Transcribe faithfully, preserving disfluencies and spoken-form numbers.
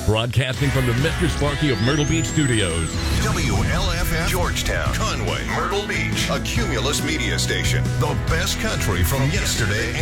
Broadcasting from the Mister Sparky of Myrtle Beach Studios. W L F F Georgetown, Conway, Myrtle Beach, a Cumulus media station. The best country from yesterday